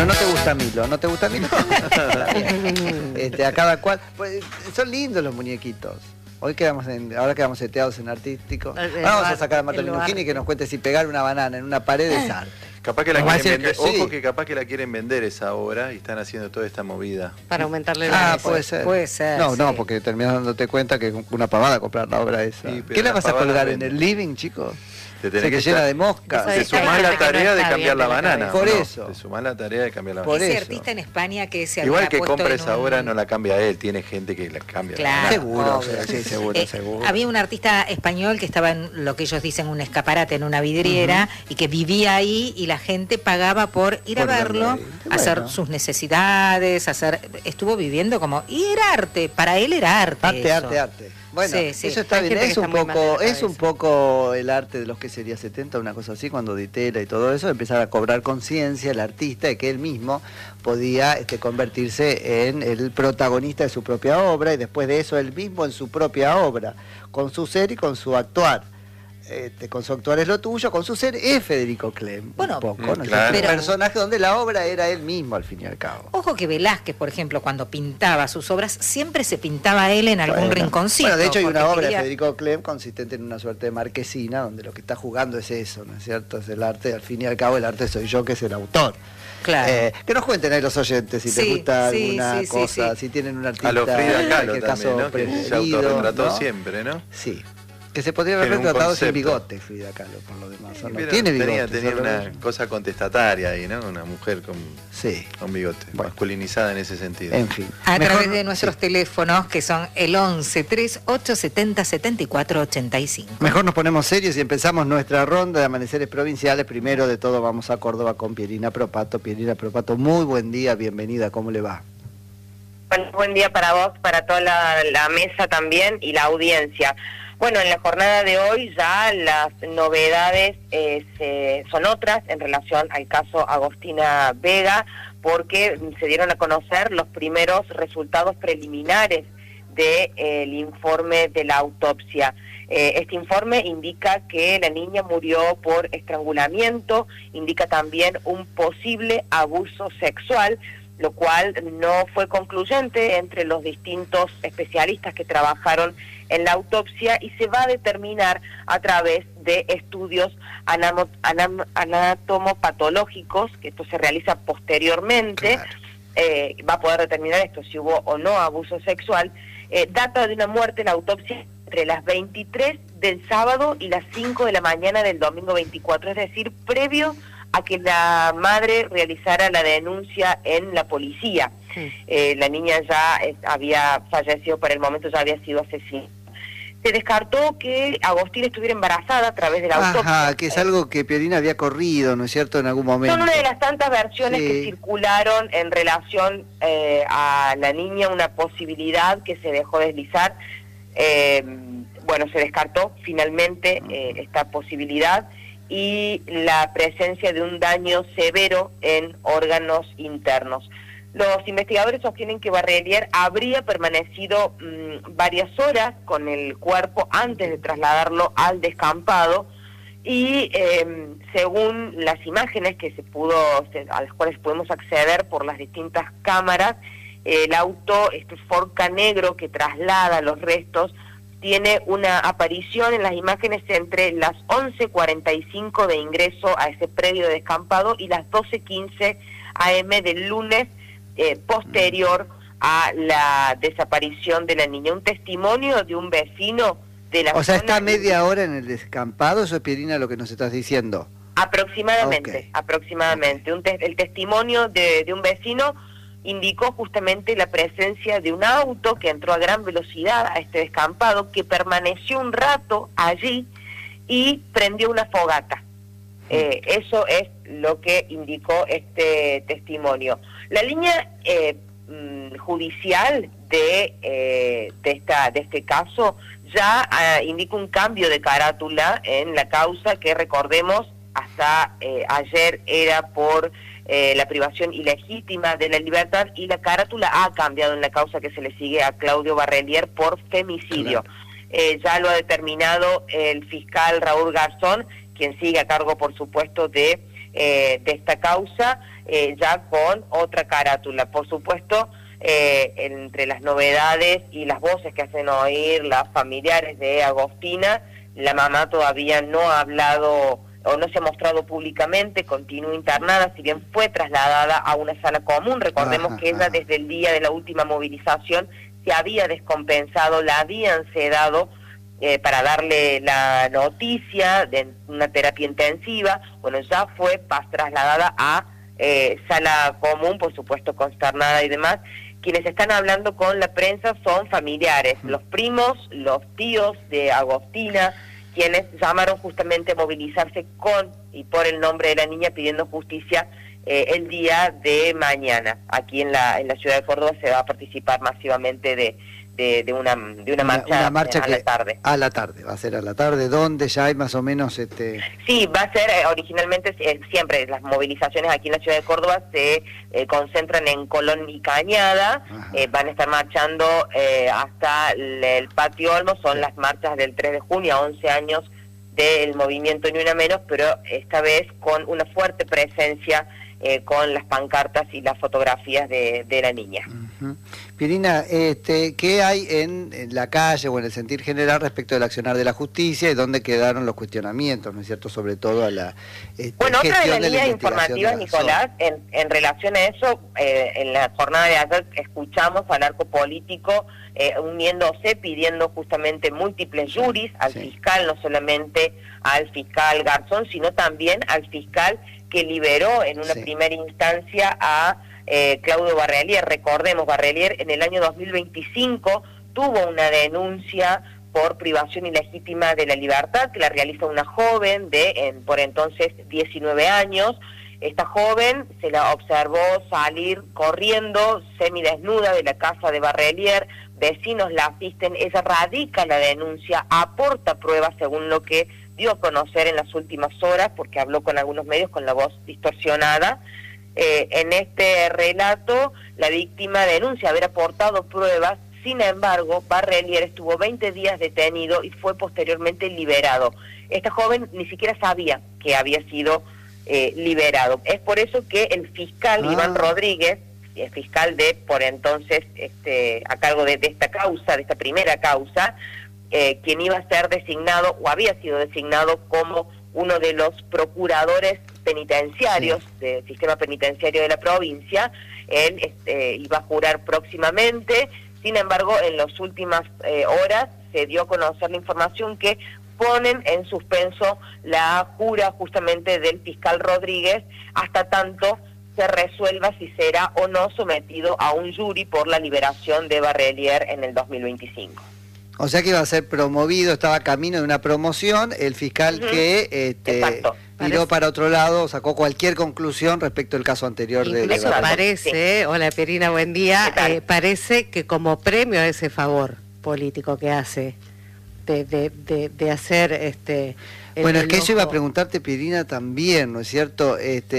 Bueno, no te gusta Milo, ¿no te gusta Milo? A cada cual. Pues, son lindos los muñequitos. Ahora quedamos seteados en artístico. Vamos a sacar a Marta Minujini que nos cuente si pegar una banana en una pared es arte. Capaz que la quieren vender, ojo que capaz que la quieren vender esa obra y están haciendo toda esta movida. Para aumentarle la puede ser. Puede ser. No, porque terminas dándote cuenta que es una pavada comprar la obra esa. Sí, ¿qué la vas a colgar en el living, chicos? Te tenés que llena de moscas. Te sumás la tarea de cambiar la banana. Por eso. Te sumás la tarea de cambiar la banana. Ese artista en España que se igual que compra esa obra no la cambia él, tiene gente que la cambia. Claro, seguro, sí, seguro. Había un artista español que estaba en lo que ellos dicen un escaparate, en una vidriera, y que vivía ahí y la gente pagaba por ir a verlo, hacer sus necesidades, estuvo viviendo como... Y era arte, para él era arte. Arte. Bueno, sí, eso está bien, es un poco el arte de los que sería 70, una cosa así, cuando Di Tella y todo eso, empezar a cobrar conciencia el artista de que él mismo podía convertirse en el protagonista de su propia obra y después de eso él mismo en su propia obra, con su ser y con su actuar. Con su actuar es lo tuyo, con su ser es Federico Clem. Bueno, un poco, ¿no? Claro. Un personaje donde la obra era él mismo al fin y al cabo. Ojo que Velázquez, por ejemplo, cuando pintaba sus obras, siempre se pintaba él en algún rinconcito. Bueno, de hecho hay una obra de Federico Clem consistente en una suerte de marquesina, donde lo que está jugando es eso, ¿no es cierto? Es el arte, al fin y al cabo el arte soy yo, que es el autor. Claro. Que nos cuenten ahí los oyentes si les gusta alguna cosa, si tienen un artista. A los Frida Kahlo en también, ¿no? Que se autorretrató, ¿no? Siempre, ¿no? Sí. Que se podría haber retratado sin bigote, Frida Kahlo, por lo demás. ¿No? Tiene bigote. Tenía una cosa contestataria ahí, ¿no? Una mujer con bigote, masculinizada en ese sentido. En fin. A través de nuestros teléfonos, que son el 11 3870 74 85. Mejor nos ponemos serios y empezamos nuestra ronda de amaneceres provinciales. Primero de todo vamos a Córdoba con Pierina Propato. Pierina Propato, muy buen día, bienvenida, ¿cómo le va? Bueno, buen día para vos, para toda la mesa también y la audiencia. Bueno, en la jornada de hoy ya las novedades son otras en relación al caso Agostina Vega, porque se dieron a conocer los primeros resultados preliminares del informe de la autopsia. Este informe indica que la niña murió por estrangulamiento, indica también un posible abuso sexual, lo cual no fue concluyente entre los distintos especialistas que trabajaron en la autopsia y se va a determinar a través de estudios anatomopatológicos, que esto se realiza posteriormente, va a poder determinar esto, si hubo o no abuso sexual. Data de una muerte, la autopsia entre las 23 del sábado y las 5 de la mañana del domingo 24, es decir, previo a que la madre realizara la denuncia en la policía. La niña ya había fallecido, para el momento ya había sido asesinada. Se descartó que Agostina estuviera embarazada a través de la autopsia. Que es algo que Pierina había corrido, ¿no es cierto?, en algún momento. Son una de las tantas versiones que circularon en relación a la niña, una posibilidad que se dejó deslizar. Bueno, se descartó finalmente esta posibilidad y la presencia de un daño severo en órganos internos. Los investigadores sostienen que Barrelier habría permanecido varias horas con el cuerpo antes de trasladarlo al descampado y según las imágenes que a las cuales podemos acceder por las distintas cámaras, el auto, este Ford Ka negro que traslada los restos, tiene una aparición en las imágenes entre las 11:45 de ingreso a ese predio de descampado y las 12:15 AM del lunes posterior a la desaparición de la niña. Un testimonio de un vecino de la zona. O sea, está media hora en el descampado, eso es, Pierina, lo que nos estás diciendo. Aproximadamente. El testimonio de un vecino indicó justamente la presencia de un auto que entró a gran velocidad a este descampado, que permaneció un rato allí y prendió una fogata. Eso es lo que indicó este testimonio. La línea judicial de este caso ya indica un cambio de carátula en la causa, que recordemos hasta ayer era por la privación ilegítima de la libertad, y la carátula ha cambiado en la causa que se le sigue a Claudio Barrelier por femicidio. Ya lo ha determinado el fiscal Raúl Garzón, quien sigue a cargo, por supuesto, de esta causa, ya con otra carátula. Por supuesto, entre las novedades y las voces que hacen oír las familiares de Agostina, la mamá todavía no ha hablado o no se ha mostrado públicamente, continúa internada, si bien fue trasladada a una sala común. Recordemos que ella desde el día de la última movilización se había descompensado, la habían sedado para darle la noticia de una terapia intensiva. Bueno, ya fue trasladada a sala común, por supuesto consternada y demás. Quienes están hablando con la prensa son familiares, los primos, los tíos de Agostina, quienes llamaron justamente a movilizarse con y por el nombre de la niña pidiendo justicia el día de mañana. Aquí en la ciudad de Córdoba se va a participar masivamente de una marcha a la tarde. A la tarde, va a ser a la tarde, ¿dónde ya hay más o menos Sí, va a ser originalmente, siempre las movilizaciones aquí en la ciudad de Córdoba se concentran en Colón y Cañada, van a estar marchando hasta el Patio Olmos, son las marchas del 3 de junio, a 11 años del movimiento Ni Una Menos, pero esta vez con una fuerte presencia con las pancartas y las fotografías de la niña. Pirina, ¿qué hay en la calle o en el sentir general respecto del accionar de la justicia y dónde quedaron los cuestionamientos, ¿no es cierto?, sobre todo a la bueno, otra de las líneas informativas, Nicolás, en relación a eso, en la jornada de ayer escuchamos al arco político uniéndose, pidiendo justamente múltiples juris al fiscal, no solamente al fiscal Garzón, sino también al fiscal que liberó en una primera instancia a Claudio Barrelier. Recordemos, Barrelier en el año 2025 tuvo una denuncia por privación ilegítima de la libertad que la realiza una joven de por entonces 19 años. Esta joven se la observó salir corriendo semidesnuda de la casa de Barrelier, vecinos la asisten, ella radica la denuncia, aporta pruebas según lo que dio a conocer en las últimas horas, porque habló con algunos medios con la voz distorsionada. En este relato, la víctima denuncia haber aportado pruebas, sin embargo, Barrelier estuvo 20 días detenido y fue posteriormente liberado. Esta joven ni siquiera sabía que había sido liberado. Es por eso que el fiscal Iván Rodríguez, el fiscal de por entonces a cargo de esta causa, de esta primera causa, quien iba a ser designado o había sido designado como uno de los procuradores penitenciarios del sistema penitenciario de la provincia. Él iba a jurar próximamente. Sin embargo, en las últimas horas se dio a conocer la información que ponen en suspenso la jura justamente del fiscal Rodríguez hasta tanto se resuelva si será o no sometido a un jury por la liberación de Barrelier en el 2025. O sea que iba a ser promovido, estaba camino de una promoción, el fiscal que miró para otro lado, sacó cualquier conclusión respecto al caso anterior. Incluso parece, hola Pirina, buen día, parece que como premio a ese favor político que hace, de hacer bueno, es que eso iba a preguntarte, Pirina, también, ¿no es cierto?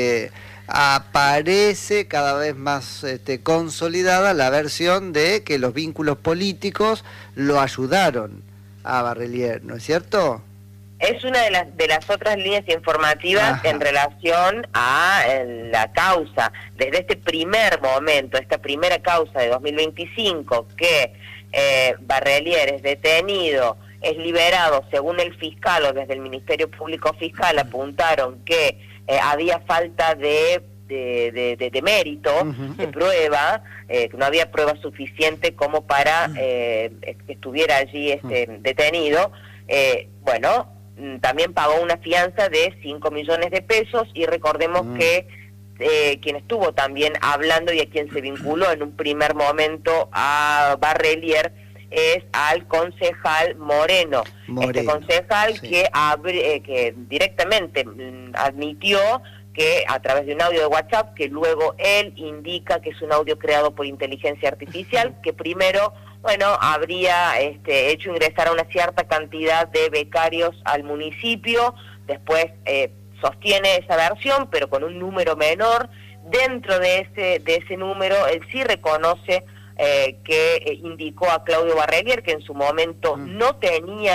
Aparece cada vez más consolidada la versión de que los vínculos políticos lo ayudaron a Barrelier, ¿no es cierto? Es una de las otras líneas informativas en relación a la causa. Desde este primer momento, esta primera causa de 2025, que Barrelier es detenido, es liberado, según el fiscal o desde el Ministerio Público Fiscal apuntaron que había falta de mérito, de prueba, que no había prueba suficiente como para que estuviera allí detenido. Bueno, también pagó una fianza de 5 millones de pesos y recordemos que quien estuvo también hablando y a quien se vinculó en un primer momento a Barrelier es al concejal Moreno. Este concejal que directamente admitió que a través de un audio de WhatsApp, que luego él indica que es un audio creado por inteligencia artificial, que primero, bueno, habría hecho ingresar a una cierta cantidad de becarios al municipio, después sostiene esa versión, pero con un número menor. Dentro de ese número, él sí reconoce que indicó a Claudio Barrelier que en su momento no tenía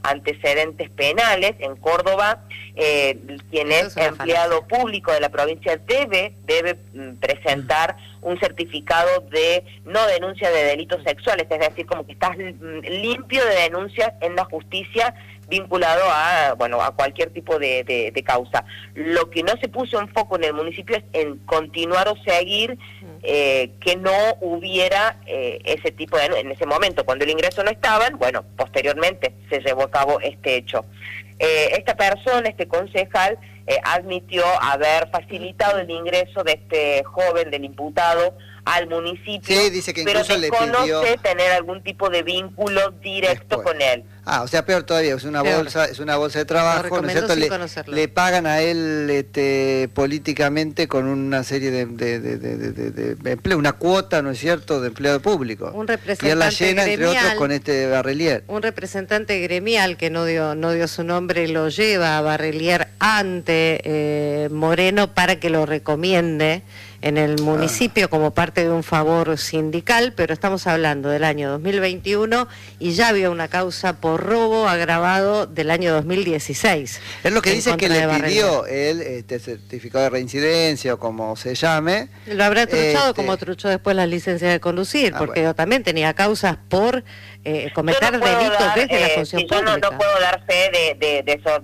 antecedentes penales. En Córdoba, quien es empleado público de la provincia debe presentar un certificado de no denuncia de delitos sexuales, es decir, como que estás limpio de denuncias en la justicia vinculado a cualquier tipo de causa. Lo que no se puso en foco en el municipio es en continuar o seguir que no hubiera ese tipo de... En ese momento, cuando el ingreso no estaban, posteriormente se llevó a cabo este hecho. Esta persona, este concejal, admitió haber facilitado el ingreso de este joven, del imputado, al municipio, sí, dice que pero incluso desconoce le pidió tener algún tipo de vínculo directo con él. O sea, peor todavía, es una bolsa de trabajo, ¿no es cierto? Le pagan a él políticamente con una serie de empleo, una cuota, ¿no es cierto?, de empleado público. Un representante y él la llena, gremial, entre otros, con este Barrelier. Un representante gremial que no dio su nombre, lo lleva a Barrelier ante Moreno para que lo recomiende en el municipio como parte de un favor sindical, pero estamos hablando del año 2021 y ya había una causa por robo agravado del año 2016. Es lo que dice que le pidió el certificado de reincidencia o como se llame. Lo habrá truchado como truchó después las licencias de conducir, porque yo también tenía causas por cometer delitos desde la función pública. Yo no puedo dar fe de eso,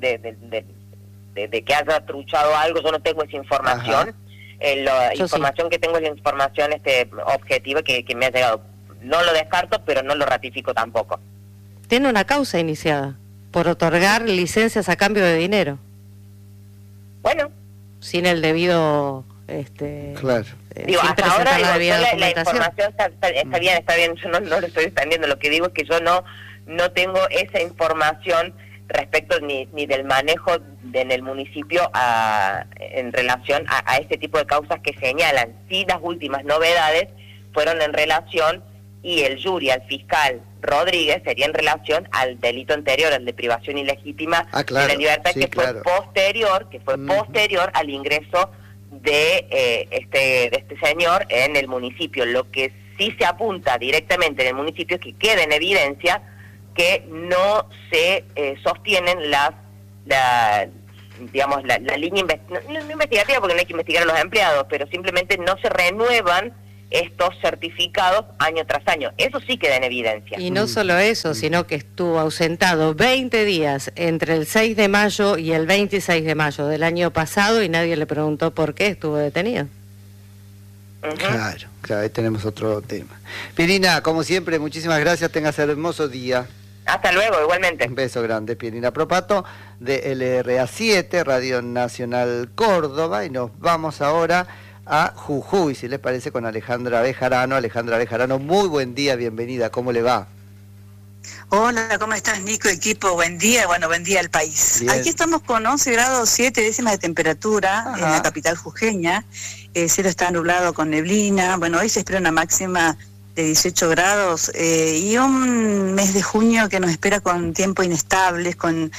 de que haya truchado algo, yo no tengo esa información. La información que tengo es la información objetiva que me ha llegado. No lo descarto, pero no lo ratifico tampoco. Tiene una causa iniciada por otorgar licencias a cambio de dinero. Bueno. Sin el debido... claro. Digo, hasta ahora la información está bien, yo no lo estoy extendiendo. Lo que digo es que yo no tengo esa información respecto ni del manejo en el municipio en relación a este tipo de causas que señalan. Sí, las últimas novedades fueron en relación, y el jury, al fiscal Rodríguez, sería en relación al delito anterior, al de privación ilegítima de la libertad, sí, que fue posterior al ingreso de este señor en el municipio. Lo que sí se apunta directamente en el municipio es que quede en evidencia que no se sostienen la línea no investigativa, porque no hay que investigar a los empleados, pero simplemente no se renuevan estos certificados año tras año. Eso sí queda en evidencia. Y no solo eso, sino que estuvo ausentado 20 días entre el 6 de mayo y el 26 de mayo del año pasado y nadie le preguntó por qué estuvo detenido. Claro, ahí tenemos otro tema. Pirina, como siempre, muchísimas gracias, tengas un hermoso día. Hasta luego, igualmente. Un beso grande, Pirina Propato, de LRA7, Radio Nacional Córdoba, y nos vamos ahora a Jujuy, si les parece, con Alejandra Bejarano. Alejandra Bejarano, muy buen día, bienvenida, ¿cómo le va? Hola, ¿cómo estás, Nico, equipo? Buen día, buen día al país. Bien. Aquí estamos con 11 grados 7 décimas de temperatura. Ajá. En la capital jujeña. El cielo está nublado con neblina. Hoy se espera una máxima de 18 grados y un mes de junio que nos espera con tiempo inestable,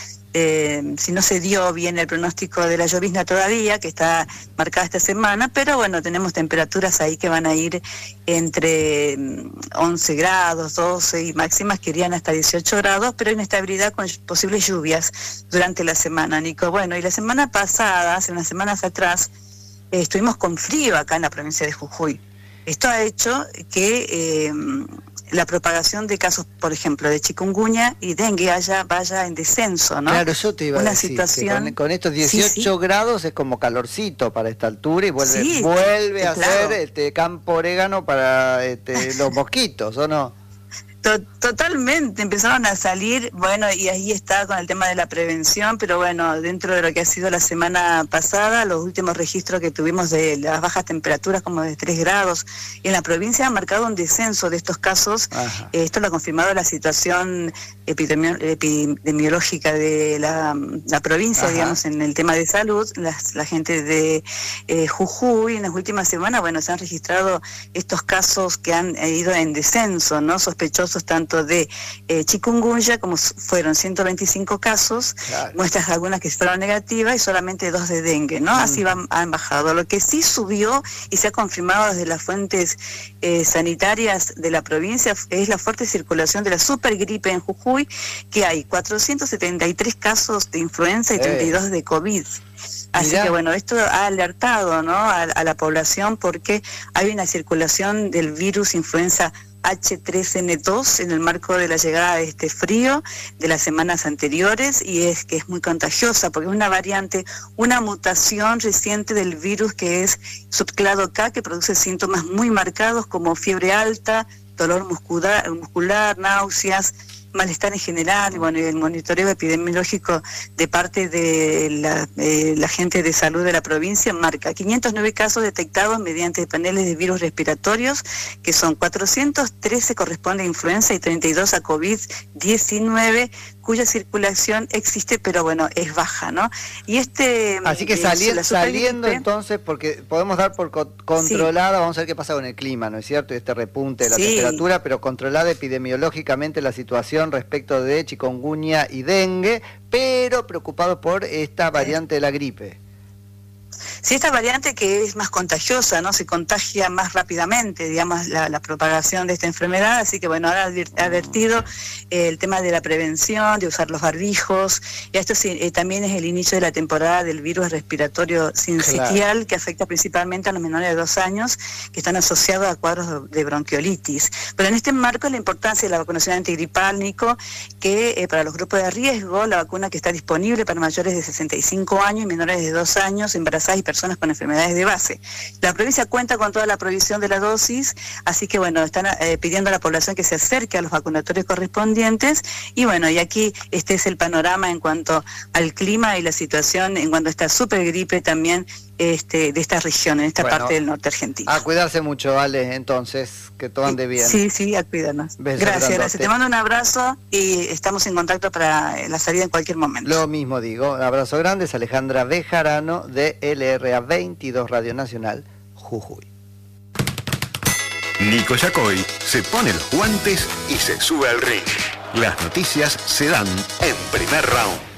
si no se dio bien el pronóstico de la llovizna todavía, que está marcada esta semana, pero tenemos temperaturas ahí que van a ir entre 11 grados, 12 y máximas que irían hasta 18 grados, pero inestabilidad con posibles lluvias durante la semana, Nico. Y la semana pasada, hace unas semanas atrás, estuvimos con frío acá en la provincia de Jujuy. Esto ha hecho que la propagación de casos, por ejemplo, de chikungunya y dengue vaya en descenso, ¿no? Claro, yo te iba a decir situación... que con estos 18 grados es como calorcito para esta altura y vuelve a ser campo orégano para los mosquitos, ¿o no? Totalmente, empezaron a salir, y ahí está con el tema de la prevención, pero dentro de lo que ha sido la semana pasada, los últimos registros que tuvimos de las bajas temperaturas como de 3 grados, y en la provincia ha marcado un descenso de estos casos. Esto lo ha confirmado la situación epidemiológica de la provincia, digamos, en el tema de salud. La gente de Jujuy en las últimas semanas, se han registrado estos casos que han ido en descenso, ¿no? Sospechosos casos tanto de chikungunya, como fueron 125 casos, muestras algunas que fueron negativas y solamente 2 de dengue, ¿no? Así han bajado. Lo que sí subió y se ha confirmado desde las fuentes sanitarias de la provincia es la fuerte circulación de la supergripe en Jujuy, que hay 473 casos de influenza y 32 de COVID. Así que bueno, esto ha alertado, ¿no?, a la población, porque hay una circulación del virus influenza H3N2 en el marco de la llegada de este frío de las semanas anteriores, y es que es muy contagiosa porque es una variante, una mutación reciente del virus que es subclado K, que produce síntomas muy marcados como fiebre alta, dolor muscular, náuseas, malestar en general. Bueno, y el monitoreo epidemiológico de parte de la gente de salud de la provincia marca 509 casos detectados mediante paneles de virus respiratorios, que son 413 corresponde a influenza y 32 a COVID-19, cuya circulación existe, pero bueno, es baja, ¿no? Y así que saliendo entonces, porque podemos dar por controlada, vamos a ver qué pasa con el clima, ¿no es cierto? Y este repunte de la temperatura, pero controlada epidemiológicamente la situación respecto de chikungunya y dengue, pero preocupado por esta variante de la gripe. Sí, esta variante que es más contagiosa, ¿no? Se contagia más rápidamente, digamos, la propagación de esta enfermedad. Así que bueno, ahora ha advertido el tema de la prevención, de usar los barbijos. Y esto también es el inicio de la temporada del virus respiratorio sincitial, que afecta principalmente a los menores de 2 años, que están asociados a cuadros de bronquiolitis. Pero en este marco la importancia de la vacunación antigripal, Nico, que para los grupos de riesgo, la vacuna que está disponible para mayores de 65 años y menores de 2 años, embarazadas y personas con enfermedades de base. La provincia cuenta con toda la provisión de la dosis, así que bueno, están pidiendo a la población que se acerque a los vacunatorios correspondientes. Y bueno, y aquí este es el panorama en cuanto al clima y la situación en cuanto a esta supergripe también de esta región, en esta parte del norte argentino. A cuidarse mucho, Ale, entonces, que todo ande bien. Sí, a cuidarnos. Gracias. Te mando un abrazo y estamos en contacto para la salida en cualquier momento. Lo mismo digo, un abrazo grande, es Alejandra Bejarano de LRA 22 Radio Nacional, Jujuy. Nico Yacoy se pone los guantes y se sube al ring. Las noticias se dan en Primer Round.